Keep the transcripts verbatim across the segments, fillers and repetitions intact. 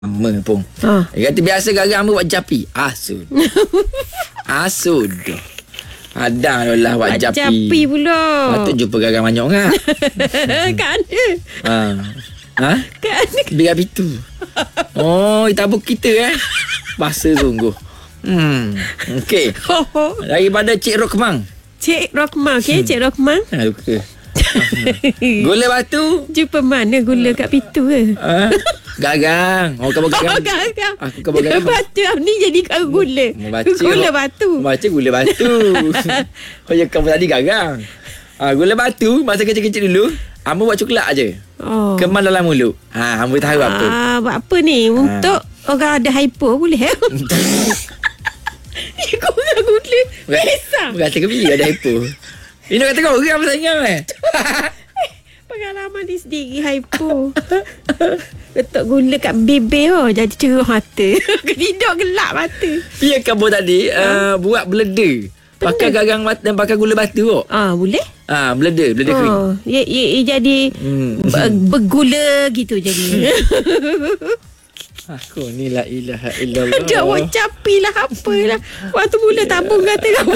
Lama pun. Ha. Dia kata biasa garang buat japi. Asud. Asud. Ada lah buat japi. Japi pula. Patut jumpa garang banyak kan? Kat mana? Ha. Ha? Kat mana? Biar itu. Oh, tabuk kita eh. Bahasa sungguh. Hmm. Okey. Daripada Cik Rokmang. Cik Rokmang. Okey, Cik Rokmang. Ha, luka. Gula batu. Jumpa mana gula kat pintu ke? Ha? Gagang. Oh, kau gagang. Oh, gagang. Aku kau gagang. Batu ni jadi kau gula. Membaca, Gula batu. Baca gula batu. Oh, ya kamu tadi gagang. Ha, gula batu masa kecil-kecil dulu, hamba buat coklat aje. Oh. Kemal dalam mulut. Ha, hamba tahu apa. Ah, buat apa ni? Untuk orang ada hypo boleh? Dia kurang gula. Besar. Kata ke bila ada hypo. Ini kata kau orang apa sayang eh? Pengalaman dia sendiri hypo. Letak gula kat bibir oh, jadi cerah mata. Tidur gelap mata. Ya kamu tadi uh, buat blender. Pakai gagang batu dan pakai gula batu kok. Ah, boleh? Ah, blender, blender kering. Oh, ia, ia, ia jadi Hmm. ber- bergula gitu jadi. Aku ni la ilaha illallah. Dah buat capi lah apalah. Waktu mula tabung kata kamu.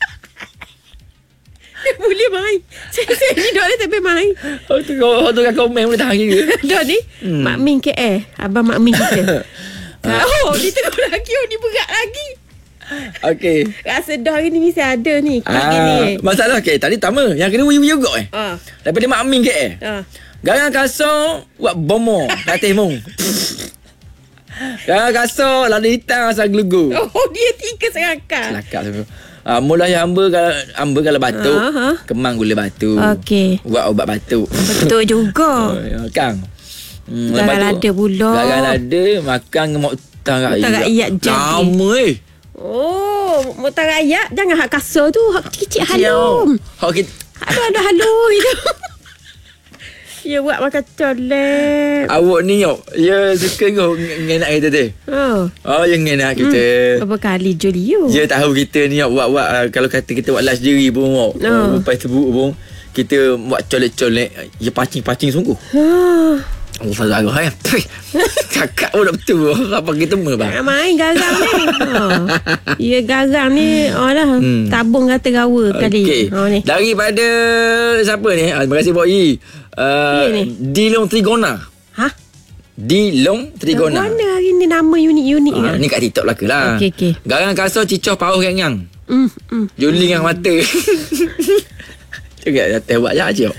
Dia boleh main. Saya, saya ni duduk ni tapi main. Oh tu kau tu kau komen boleh tahan kira. Dah ni Hmm. Mak Min K L. Abang Mak Min kita. Oh, dia tengok lagi. Oh, dia berat lagi. Okey. Rasa dah hari ni mesti ada ni. Klik Ah, gini eh. masalah okey, tadi tama. Yang kena wiu juga eh. Ah. Daripada Mak Amin ke eh. Ah. Garang kasar buat bomo katis mung. Garang kasar lada hitam asal gelugu. Oh, dia tiga serangkang. Kelakar tu. Ah, mula yang hamba kalau hamba kalau batuk, Ah, ah. kemang gula batu. Okey. Buat ubat batuk. Betul juga. Oh, ya, Kang. Hmm, Garang lepas tu, lada pula. Garang lada makan dengan moktar Moktar rakyat jadi. Lama eh. Oh, motor rakyat jangan hak kasar tu, hak kecil-kecil halum. Hak kita Aduh, aduh halum itu. Ya buat makan colek. awak ni yo, ya suka kau ngenak kita tu. Oh. Oh, yang ngenak kita. Hmm. Berapa kali Julio? Dia tahu kita ni buat-buat uh, kalau kata kita buat last diri pun oh. Oh. Lepas sebut pun kita buat colek-colek ya pacing-pacing sungguh. Ah. Oh, Fazal Agah eh. Cakap pun dah betul. Apa kita mula bang? Jangan main garang ni. Oh. Ya garang ni oh lah Hmm. tabung kata gawa kali. Okey. Oh ni. Daripada siapa ni? Ah, terima kasih Boy. Uh, Ni, ni. Dilong Trigona. Ha? Dilong Trigona. Mana hari ni nama unik-unik Ah, kan? ni kat TikTok lah ke lah. Okey, okey. Garang kasar cicoh pauh yang Hmm, hmm. Juling yang mata. Cakap dah buat je aja.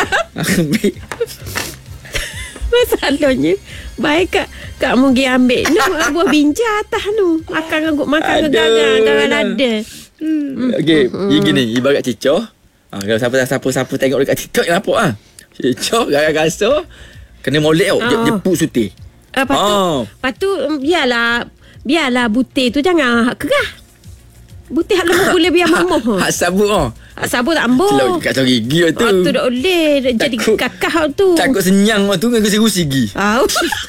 Masalahnya baik kat Kak Mugi ambil no, buah binja atas tu. Makan dengan makan dengan garang, garang lada. Hmm. Okey, hmm. gini ibarat cicoh. Ah, kalau siapa-siapa tengok dekat TikTok nampak ah. Cicoh garang kasar kena molek tau. Dia, Ah. dia puk sutih. Uh, lepas tu, Oh. lepas tu um, biarlah biarlah butir tu jangan hak kerah. Butir hak lembut boleh biar memuh. Hak sabut oh. Hak sabut tak ambuh. Celau kat cara gigi tu. Oh, tu tak boleh. Jadi Takut- kakak hak tu. Takut senyang tu dengan gusi-gusi gigi. Ah.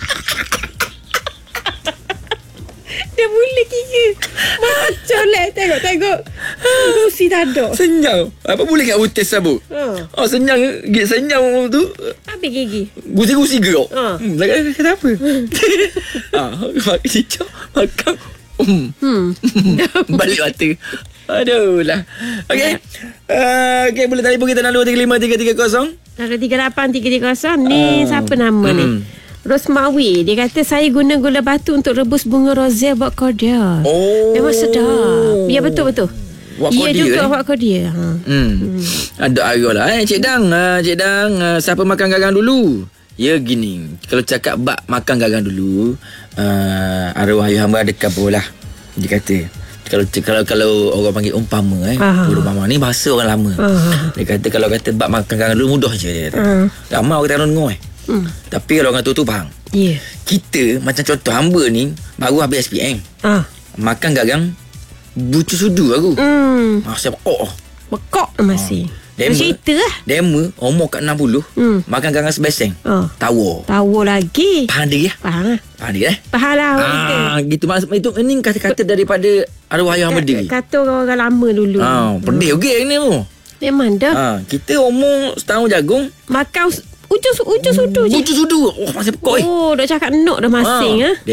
Dia boleh kira. Macam lah. Tengok, tengok. Gusi tak ada. Senyang. Apa boleh kat butir sabut? Oh. Oh, senyang gigi senyang tu Habis gigi. gusi-gusi gerak. Ah. Hmm, kata, kata apa? Ah, makan cicak, makan. Hmm. Hmm. Balik mata. Aduh lah. Okey. Uh, okey, boleh telefon kita enam dua tiga lima tiga tiga kosong. Lalu tiga lapan tiga tiga kosong ni Ah. siapa nama Hmm. ni? Rosmawi. Dia kata saya guna gula batu untuk rebus bunga rozia buat kordia. Oh. Memang sedap. Ya betul-betul. Buat Ya kordia, juga eh? buat kordia. Ha. Hmm. Ada arah lah eh. Cik Dang. Uh, Cik Dang. Uh, siapa makan garang dulu? Ya gini. Kalau cakap bak makan garang dulu. Uh, arwah ayah hamba ada kabur lah. Dia kata. Kalau kalau kalau orang panggil umpama eh. Aha. Umpama ni bahasa orang lama. Aha. Dia kata kalau kata bak makan garang dulu mudah je dia kata. Ah. Ramai orang tak dengar eh. Hmm. Tapi kalau orang tu tu faham. Ya. Kita macam contoh hamba ni baru habis S P M. Ah. Makan garang bucu sudu aku. Hmm. Ah, saya pekok. Bekok masih. Dema. Cerita lah. Dema umur kat enam puluh. Hmm. Makan garang sebeseng. Oh. Tawa. Tahu lagi. Faham dia? Faham lah. Faham dia eh? Faham lah orang kita. Ah, gitu maksud itu ini kata-kata daripada arwah ayah hamba diri. Kata orang-orang lama dulu. Ah, pedih okey ni tu. Memang dah. Ah, kita umur setahun jagung Makan ujung ujung sudu je. Ujung sudu. Oh, masih pekok eh. Oh, dah cakap nok dah masing ah. Ah. Ha?